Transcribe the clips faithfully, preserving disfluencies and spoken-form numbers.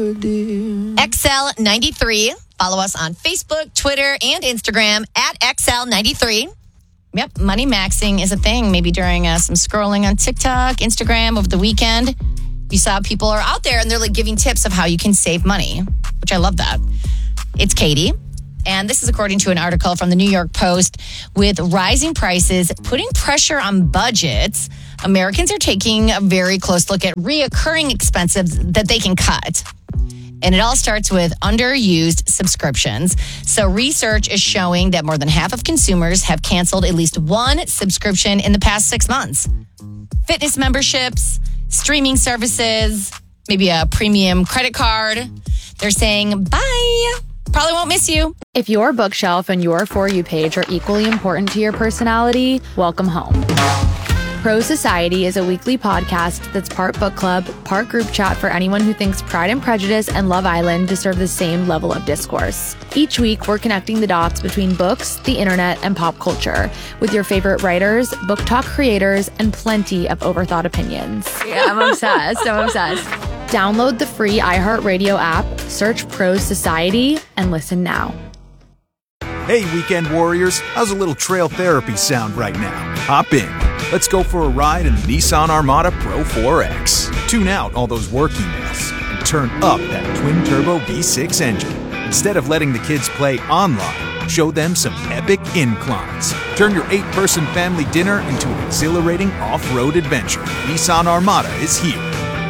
X L ninety-three. Follow us on Facebook, Twitter, and Instagram at X L ninety-three. Yep, money maxing is a thing. Maybe during uh, some scrolling on TikTok, Instagram over the weekend. You saw people are out there and they're like giving tips of how you can save money, which I love that. It's Katie. And this is according to an article from the New York Post. With rising prices putting pressure on budgets, Americans are taking a very close look at reoccurring expenses that they can cut. And it all starts with underused subscriptions. So research is showing that more than half of consumers have canceled at least one subscription in the past six months. Fitness memberships, streaming services, maybe a premium credit card. They're saying, bye. Probably won't miss you. If your bookshelf and your For You page are equally important to your personality, welcome home. Pro Society is a weekly podcast that's part book club, part group chat for anyone who thinks Pride and Prejudice and Love Island deserve the same level of discourse. Each week, we're connecting the dots between books, the internet, and pop culture with your favorite writers, book talk creators, and plenty of overthought opinions. Yeah, I'm obsessed. I'm obsessed. Download the free iHeartRadio app, search Pro Society, and listen now. Hey, weekend warriors, how's a little trail therapy sound right now? Hop in. Let's go for a ride in the Nissan Armada Pro four X. Tune out all those work emails and turn up that twin-turbo V six engine. Instead of letting the kids play online, show them some epic inclines. Turn your eight-person family dinner into an exhilarating off-road adventure. Nissan Armada is here.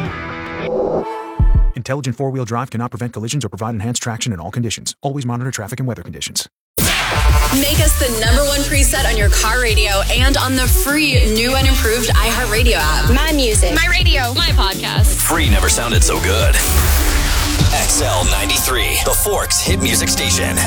Intelligent four-wheel drive cannot prevent collisions or provide enhanced traction in all conditions. Always monitor traffic and weather conditions. Make us the number one preset on your car radio and on the free new and improved iHeartRadio app. My music. My radio. My podcast. Free never sounded so good. X L ninety-three, the Forks hit music station.